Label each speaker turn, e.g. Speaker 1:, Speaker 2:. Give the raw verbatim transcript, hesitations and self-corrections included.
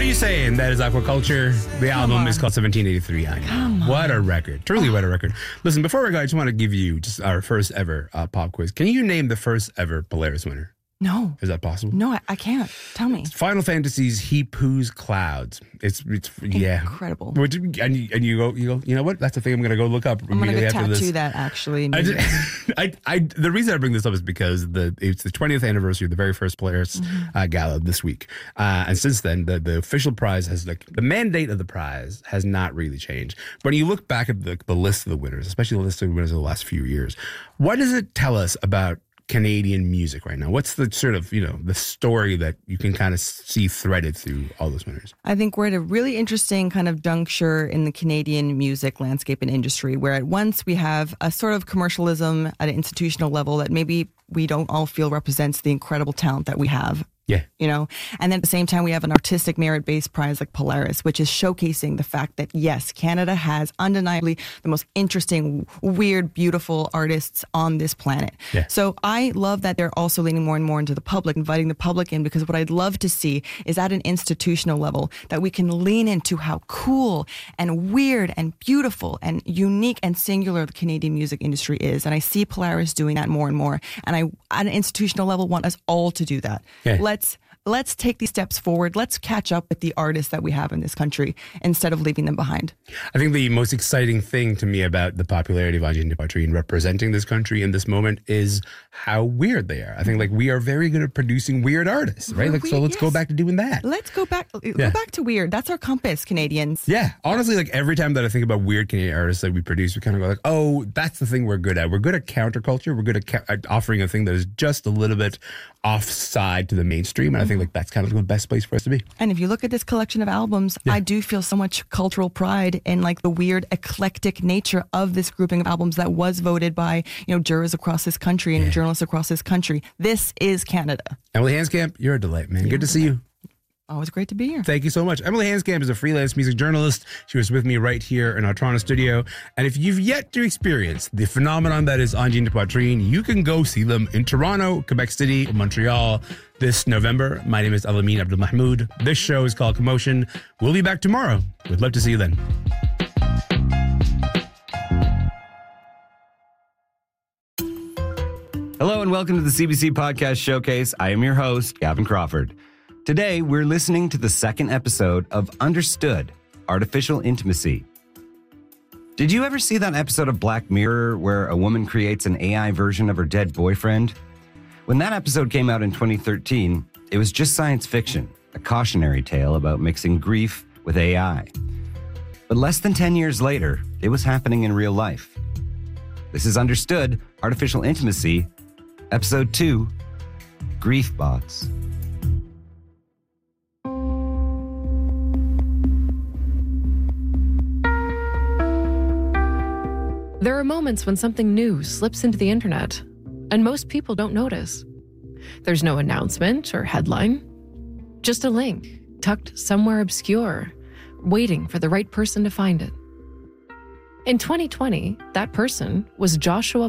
Speaker 1: You Saying? That is Aquaculture. The
Speaker 2: Come
Speaker 1: album
Speaker 2: on.
Speaker 1: is called seventeen eighty-three. I know.
Speaker 2: Come on.
Speaker 1: What a record. Truly what a record. Listen, before we go, I just want to give you just our first ever uh, pop quiz. Can you name the first ever Polaris winner?
Speaker 2: No.
Speaker 1: Is that possible?
Speaker 2: No, I, I can't. Tell me.
Speaker 1: Final Fantasy's He Poos Clouds. It's, it's yeah.
Speaker 2: Incredible.
Speaker 1: Would you- And you, and you go, you go, you know what? That's the thing I'm going to go look up
Speaker 2: I'm going to
Speaker 1: immediately
Speaker 2: go
Speaker 1: after
Speaker 2: tattoo
Speaker 1: this.
Speaker 2: that, actually.
Speaker 1: I, just, I, I, the reason I bring this up is because the it's the twentieth anniversary of the very first Polaris
Speaker 2: Mm-hmm.
Speaker 1: uh, Gala this week, uh, and since then the, the official prize has like the mandate of the prize has not really changed. But when you look back at the, the list of the winners, especially the list of the winners of the last few years, what does it tell us about Canadian music right now? What's the sort of, you know, the story that you can kind of see threaded through all those winners?
Speaker 2: I think we're at a really interesting kind of juncture in the Canadian music landscape and industry, where at once we have a sort of commercialism at an institutional level that maybe we don't all feel represents the incredible talent that we have.
Speaker 1: Yeah.
Speaker 2: You know, and then at the same time, we have an artistic merit-based prize like Polaris, which is showcasing the fact that, yes, Canada has undeniably the most interesting, weird, beautiful artists on this planet.
Speaker 1: Yeah.
Speaker 2: So I love that they're also leaning more and more into the public, inviting the public in, because what I'd love to see is at an institutional level that we can lean into how cool and weird and beautiful and unique and singular the Canadian music industry is. And I see Polaris doing that more and more. And I, at an institutional level, want us all to do that.
Speaker 1: Yeah.
Speaker 2: Let's let's take these steps forward. Let's catch up with the artists that we have in this country instead of leaving them behind.
Speaker 1: I think the most exciting thing to me about the popularity of Anjing de Patry and representing this country in this moment is how weird they are. I think like we are very good at producing weird artists, right? Like, so
Speaker 2: We-
Speaker 1: let's go
Speaker 2: yes.
Speaker 1: back to doing that.
Speaker 2: Let's go back
Speaker 1: Yeah.
Speaker 2: go back to weird. That's our compass, Canadians.
Speaker 1: Yeah, honestly, like every time that I think about weird Canadian artists that we produce, we kind of go like, oh, that's the thing we're good at. We're good at counterculture. We're good at, ca- at offering a thing that is just a little bit offside to the mainstream. And I think like that's kind of the best place for us to be.
Speaker 2: And if you look at this collection of albums, I do feel so much cultural pride in like the weird eclectic nature of this grouping of albums that was voted by, you know, jurors across this country and journalists across this country. This is Canada.
Speaker 1: Emily Hanscamp, you're a delight, man. Good to see you.
Speaker 2: Always great to be here.
Speaker 1: Thank you so much. Emily Hanscamp is a freelance music journalist. She was with me right here in our Toronto studio. And if you've yet to experience the phenomenon that is Anjing de Poitrine, you can go see them in Toronto, Quebec City, Montreal this November. My name is Alamin Abdul Mahmoud. This show is called Commotion. We'll be back tomorrow. We'd love to see you then.
Speaker 3: Hello and welcome to the C B C Podcast Showcase. I am your host, Gavin Crawford. Today, we're listening to the second episode of Understood, Artificial Intimacy. Did you ever see that episode of Black Mirror where a woman creates an A I version of her dead boyfriend? When that episode came out in twenty thirteen, it was just science fiction, a cautionary tale about mixing grief with A I. But less than ten years later, it was happening in real life. This is Understood, Artificial Intimacy, Episode two, Grief Bots.
Speaker 4: There are moments when something new slips into the internet, and most people don't notice. There's no announcement or headline, just a link tucked somewhere obscure, waiting for the right person to find it. In twenty twenty, that person was Joshua